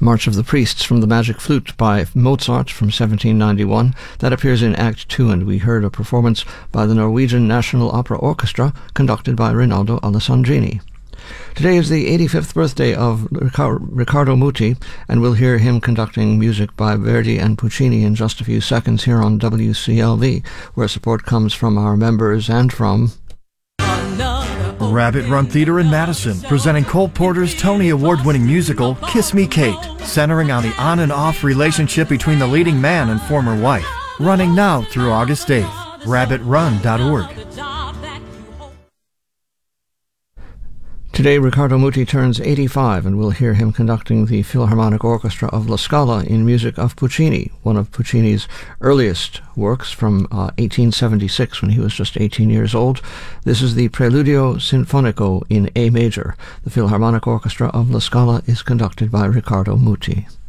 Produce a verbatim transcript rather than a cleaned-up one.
March of the Priests from the Magic Flute by Mozart from seventeen ninety-one. That appears in Act two, and we heard a performance by the Norwegian National Opera Orchestra conducted by Rinaldo Alessandrini. Today is the eighty-fifth birthday of Riccardo Muti, and we'll hear him conducting music by Verdi and Puccini in just a few seconds here on W C L V, where support comes from our members and from Rabbit Run Theater in Madison, presenting Cole Porter's Tony Award-winning musical Kiss Me Kate, centering on the on and off relationship between the leading man and former wife. Running now through August eighth. rabbit run dot org. Today, Riccardo Muti turns eighty-five, and we'll hear him conducting the Philharmonic Orchestra of La Scala in music of Puccini, one of Puccini's earliest works from uh, eighteen seventy-six, when he was just eighteen years old. This is the Preludio Sinfonico in A major. The Philharmonic Orchestra of La Scala is conducted by Riccardo Muti.